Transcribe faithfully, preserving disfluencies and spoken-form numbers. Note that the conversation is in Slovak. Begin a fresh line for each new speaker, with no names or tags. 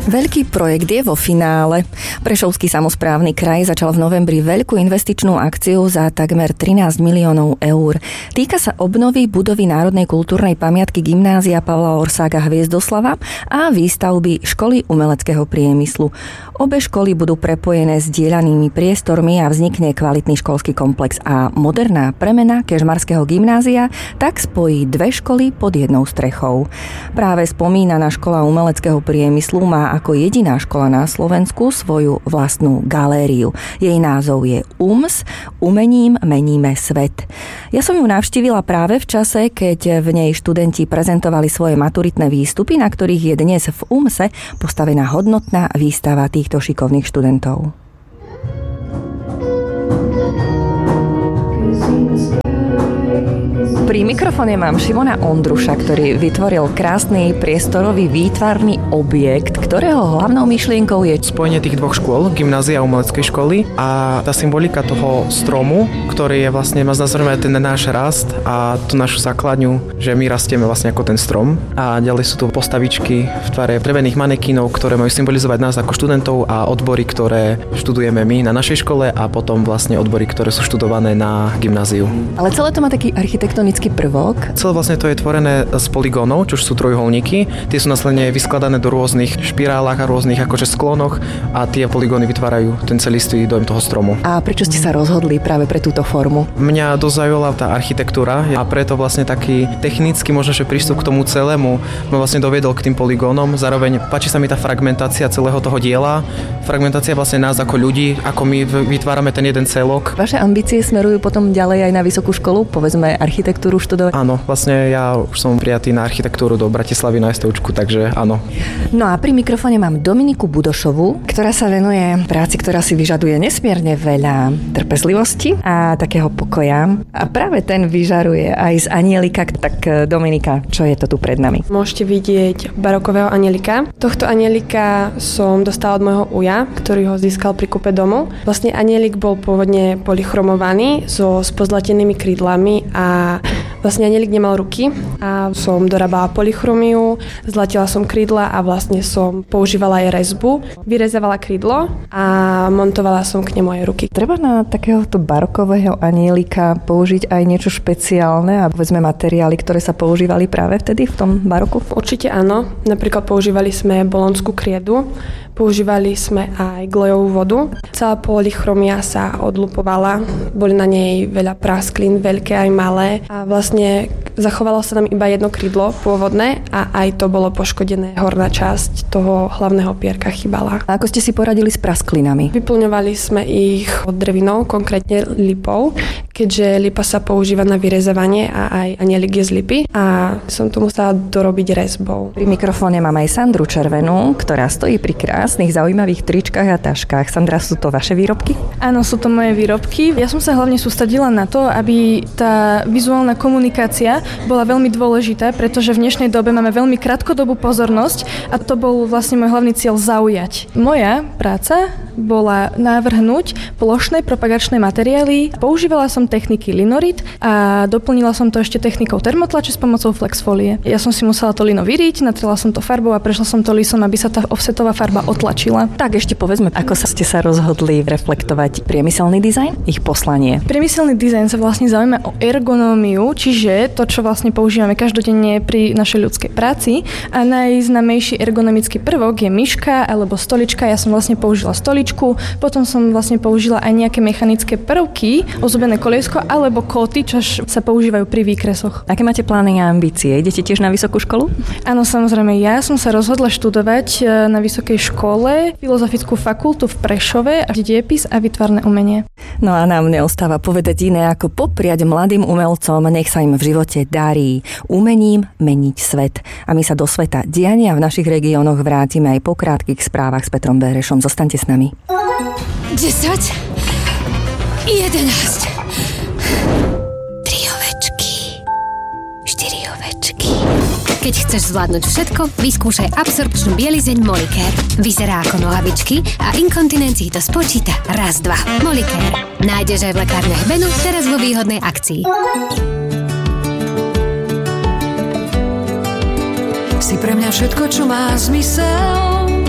Veľký projekt je vo finále. Prešovský samosprávny kraj začal v novembri veľkú investičnú akciu za takmer trinásť miliónov eur. Týka sa obnovy budovy Národnej kultúrnej pamiatky Gymnázia Pavla Orsága Hviezdoslava a výstavby školy umeleckého priemyslu. Obe školy budú prepojené s dieľanými priestormi a vznikne kvalitný školský komplex a moderná premena Kežmarského gymnázia tak spojí dve školy pod jednou strechou. Práve spomínaná škola umeleckého priemyslu má ako jediná škola na Slovensku svoju vlastnú galériu. Jej názov je ú em es, Umením meníme svet. Ja som ju navštívila práve v čase, keď v nej študenti prezentovali svoje maturitné výstupy, na ktorých je dnes v ú em ese postavená hodnotná výstava týchto šikovných študentov. Pri mikrofóne mám Šimona Ondruša, ktorý vytvoril krásny priestorový výtvarný objekt, ktorého hlavnou myšlienkou je
spojenie tých dvoch škôl, gymnázia a umeleckej školy, a tá symbolika toho stromu, ktorý je vlastne, má znázorňovať ten náš rast a tú našu základňu, že my rastieme vlastne ako ten strom. A ďalej sú tu postavičky v tvare drevených manekínov, ktoré majú symbolizovať nás ako študentov a odbory, ktoré študujeme my na našej škole, a potom vlastne odbory, ktoré sú študované na gymnáziu.
Ale celé to má taký architektonický prvok.
Celé vlastne to je tvorené z poligónov, čo sú trojuholníky. Tie sú následne vyskladané do rôznych špirálach a rôznych akože sklonoch a tie poligóny vytvárajú ten celistvý dojem toho stromu.
A prečo ste sa rozhodli práve pre túto formu?
Mňa dosť zaujala tá architektúra a preto vlastne taký technický možno, že prístup k tomu celému ma vlastne doviedol k tým poligónom. Zároveň páči sa mi tá fragmentácia celého toho diela. Fragmentácia vlastne nás ako ľudí, ako my vytvárame ten jeden celok.
Vaše ambície smerujú potom ďalej aj na vysokú školu, povedzme architektúru študovať?
Áno, vlastne ja už som prijatý na architektúru do Bratislavy na STUčku, takže áno.
No a pri mikrofóne mám Dominiku Budošovú, ktorá sa venuje práci, ktorá si vyžaduje nesmierne veľa trpezlivosti a takého pokoja. A práve ten vyžaruje aj z anielika. Tak Dominika, čo je to tu pred nami?
Môžete vidieť barokového anielika. Tohto anielika som dostala od môjho uja, ktorý ho získal pri kúpe domu. Vlastne anielik bol pôvodne polychromovaný so spozlatenými krídlami a vlastne anielik nemal ruky a som dorábala polychromiu, zlatila som krídla a vlastne som používala aj rezbu. Vyrezávala krídlo a montovala som k nemu aj ruky.
Treba na takéhoto barokového anielika použiť aj niečo špeciálne a povedzme materiály, ktoré sa používali práve vtedy v tom baroku?
Určite áno. Napríklad používali sme bolonskú kriedu, používali sme aj glejovú vodu. Celá polychromia sa odlupovala, boli na nej veľa prasklín, veľké aj malé a vlastne zachovalo sa nám iba jedno krídlo pôvodné a aj to bolo poškodené, horná časť toho hlavného pierka chýbala.
A ako ste si poradili s prasklinami?
Vyplňovali sme ich od drevinou, konkrétne lipou, keďže lipa sa používa na vyrezávanie a aj anielik je z lipy a som to musela dorobiť rezbou.
Pri mikrofóne mám aj Sandru Červenú, ktorá stojí pri krásnych zaujímavých tričkách a taškách. Sandra, sú to vaše výrobky?
Áno, sú to moje výrobky. Ja som sa hlavne sústredila na to, aby tá vizuálna komunikácia bola veľmi dôležitá, pretože v dnešnej dobe máme veľmi krátkodobú pozornosť a to bol vlastne môj hlavný cieľ zaujať. Moja práca bola navrhnúť plošné propagačné materiály. Používala som techniky linorit a doplnila som to ešte technikou termotlače s pomocou flexfolie. Ja som si musela to lino vyriť, natrela som to farbou a prešla som to lisom, aby sa tá offsetová farba otlačila.
Tak ešte povedzme, ako sa ste sa rozhodli reflektovať priemyselný dizajn, ich poslanie.
Priemyselný dizajn sa vlastne zaujíma o ergonómiu, čiže to, čo vlastne používame každodenne pri našej ľudskej práci, a najznámejší ergonomický prvok je myška alebo stolička. Ja som vlastne použila stoličku, potom som vlastne použila aj nejaké mechanické prvky, ozdobené koliesko alebo kóty, čo sa používajú pri výkresoch.
Aké máte plány a ambície? Idete tiež na vysokú školu?
Áno, samozrejme. Ja som sa rozhodla študovať na vysokej škole Filozofickú fakultu v Prešove a dejepis a výtvarné umenie.
No a nám neostáva povedať iné ako popriať mladým umelcom, nech sa im v živote darí umením meniť svet. A my sa do sveta diania v našich regiónoch vrátime aj po krátkych správach s Petrom Bérešom. Zostaňte s nami.
desať, jedenásť, tri ovečky, štyri ovečky. Keď chceš zvládnuť všetko, vyskúšaj absorpčnú bielizeň Molicare. Vyzerá ako nohavičky a inkontinencii to spočíta raz, dva. Molicare. Nájdeš aj v lekárniach Benu, teraz vo výhodnej akcii.
Si pre mňa všetko, čo má zmysel.